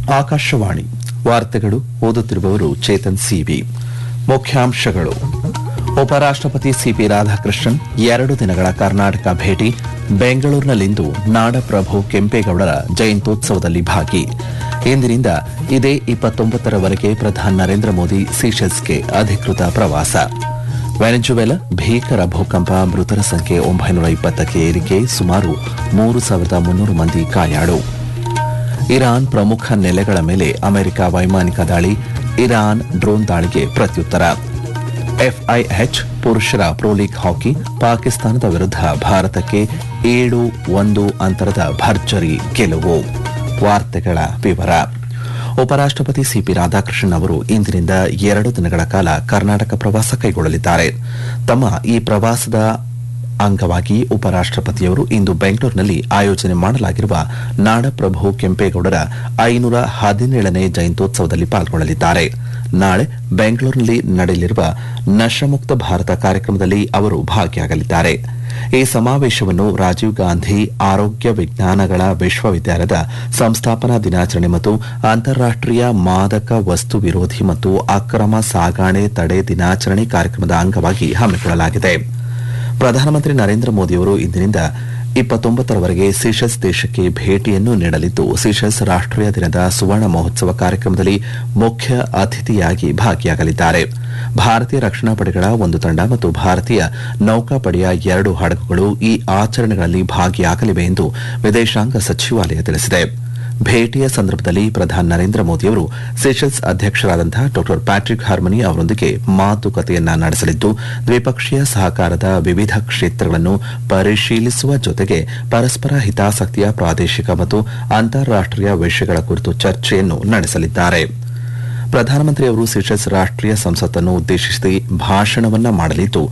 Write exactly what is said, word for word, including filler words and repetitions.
ಆಕಾಶವಾಣಿ ವಾರ್ತೆಗಳು ಓದುತ್ತಿರುವವರು ಚೇತನ್ ಸಿವಿ. ಮುಖ್ಯಾಂಶಗಳು: ಉಪರಾಷ್ಟಪತಿ ಸಿಪಿ ರಾಧಾಕೃಷ್ಣನ್ ಎರಡು ದಿನಗಳ ಕರ್ನಾಟಕ ಭೇಟಿ. ಬೆಂಗಳೂರಿನಲ್ಲಿಂದು ನಾಡಪ್ರಭು ಕೆಂಪೇಗೌಡರ ಜಯಂತ್ಯೋತ್ಸವದಲ್ಲಿ ಭಾಗಿ. ಇಂದಿನಿಂದ ಇದೇ ಇಪ್ಪತ್ತೊಂಬತ್ತರವರೆಗೆ ಪ್ರಧಾನಿ ನರೇಂದ್ರ ಮೋದಿ ಸೀಶೆಲ್ಸ್ಗೆ ಅಧಿಕೃತ ಪ್ರವಾಸ. ವೆನೆಜುವೆಲಾ ಭೀಕರ ಭೂಕಂಪ, ಮೃತರ ಸಂಖ್ಯೆ ಒಂಬೈನೂರ ಇಪ್ಪತ್ತಕ್ಕೆ ಏರಿಕೆ, ಸುಮಾರು ಮೂರು ಸಾವಿರದ ಮುನ್ನೂರು ಮಂದಿ ಗಾಯಾಳು. ಇರಾನ್ ಪ್ರಮುಖ ನೆಲೆಗಳ ಮೇಲೆ ಅಮೆರಿಕ ವೈಮಾನಿಕ ದಾಳಿ, ಇರಾನ್ ಡ್ರೋನ್ ದಾಳಿಗೆ ಪ್ರತ್ಯುತ್ತರ. ಎಫ್ಐಎಚ್ ಪುರುಷರ ಪ್ರೊ ಲೀಗ್ ಹಾಕಿ, ಪಾಕಿಸ್ತಾನದ ವಿರುದ್ಧ ಭಾರತಕ್ಕೆ ಏಳು ಒಂದು ಅಂತರದ ಭರ್ಜರಿ ಗೆಲುವು. ವಾರ್ತೆಗಳ ವಿವರ. ಉಪರಾಷ್ಟಪತಿ ಸಿಪಿ ರಾಧಾಕೃಷ್ಣನ್ ಅವರು ಇಂದಿನಿಂದ ಎರಡು ದಿನಗಳ ಕಾಲ ಕರ್ನಾಟಕ ಪ್ರವಾಸ ಕೈಗೊಳ್ಳಲಿದ್ದಾರೆ. ತಮ್ಮ ಈ ಪ್ರವಾಸದ ಅಂಗವಾಗಿ ಉಪರಾಷ್ಟಪತಿಯವರು ಇಂದು ಬೆಂಗಳೂರಿನಲ್ಲಿ ಆಯೋಜನೆ ಮಾಡಲಾಗಿರುವ ನಾಡಪ್ರಭು ಕೆಂಪೇಗೌಡರ ಐನೂರ ಹದಿನೇಳನೇ ಜಯಂತ್ಯೋತ್ಸವದಲ್ಲಿ ಪಾಲ್ಗೊಳ್ಳಲಿದ್ದಾರೆ. ನಾಳೆ ಬೆಂಗಳೂರಿನಲ್ಲಿ ನಡೆಯಲಿರುವ ನಶಮುಕ್ತ ಭಾರತ ಕಾರ್ಯಕ್ರಮದಲ್ಲಿ ಅವರು ಭಾಗಿಯಾಗಲಿದ್ದಾರೆ. ಈ ಸಮಾವೇಶವನ್ನು ರಾಜೀವ್ ಗಾಂಧಿ ಆರೋಗ್ಯ ವಿಜ್ಞಾನಗಳ ವಿಶ್ವವಿದ್ಯಾಲಯದ ಸಂಸ್ಥಾಪನಾ ದಿನಾಚರಣೆ ಮತ್ತು ಅಂತಾರಾಷ್ಟೀಯ ಮಾದಕ ವಸ್ತು ವಿರೋಧಿ ಮತ್ತು ಅಕ್ರಮ ಸಾಗಾಣೆ ತಡೆ ದಿನಾಚರಣೆ ಕಾರ್ಯಕ್ರಮದ ಅಂಗವಾಗಿ ಹಮ್ಮಿಕೊಳ್ಳಲಾಗಿದೆ. ಪ್ರಧಾನಮಂತ್ರಿ ನರೇಂದ್ರ ಮೋದಿಯವರು ಇಂದಿನಿಂದ ಇಪ್ಪತ್ತೊಂಬತ್ತರವರೆಗೆ ಸೀಶೆಲ್ಸ್ ದೇಶಕ್ಕೆ ಭೇಟಿಯನ್ನು ನೀಡಲಿದ್ದು, ಸೀಶೆಲ್ಸ್ ರಾಷ್ಟೀಯ ದಿನದ ಸುವರ್ಣ ಮಹೋತ್ಸವ ಕಾರ್ಯಕ್ರಮದಲ್ಲಿ ಮುಖ್ಯ ಅತಿಥಿಯಾಗಿ ಭಾಗಿಯಾಗಲಿದ್ದಾರೆ. ಭಾರತೀಯ ರಕ್ಷಣಾ ಪಡೆಗಳ ಒಂದು ತಂಡ ಮತ್ತು ಭಾರತೀಯ ನೌಕಾಪಡೆಯ ಎರಡು ಹಡಗುಗಳು ಈ ಆಚರಣೆಗಳಲ್ಲಿ ಭಾಗಿಯಾಗಲಿವೆ ಎಂದು ವಿದೇಶಾಂಗ ಸಚಿವಾಲಯ ತಿಳಿಸಿದೆ. ಭೇಟಿಯ ಸಂದರ್ಭದಲ್ಲಿ ಪ್ರಧಾನಿ ನರೇಂದ್ರ ಮೋದಿಯವರು ಸೀಶೆಲ್ಸ್ ಅಧ್ಯಕ್ಷರಾದಂತಹ ಡಾ ಪ್ಯಾಟ್ರಿಕ್ ಹಾರ್ಮನಿ ಅವರೊಂದಿಗೆ ಮಾತುಕತೆಯನ್ನ ನಡೆಸಲಿದ್ದು, ದ್ವಿಪಕ್ಷೀಯ ಸಹಕಾರದ ವಿವಿಧ ಕ್ಷೇತ್ರಗಳನ್ನು ಪರಿಶೀಲಿಸುವ ಜೊತೆಗೆ ಪರಸ್ಪರ ಹಿತಾಸಕ್ತಿಯ ಪ್ರಾದೇಶಿಕ ಮತ್ತು ಅಂತಾರಾಷ್ಟೀಯ ವಿಷಯಗಳ ಕುರಿತು ಚರ್ಚೆಯನ್ನು ನಡೆಸಲಿದ್ದಾರೆ. ಪ್ರಧಾನಮಂತ್ರಿಯವರು ಸೀಶೆಲ್ಸ್ ರಾಷ್ಟೀಯ ಸಂಸತ್ತನ್ನು ಉದ್ದೇಶಿಸಿ ಭಾಷಣವನ್ನ ಮಾಡಲಿದ್ದು,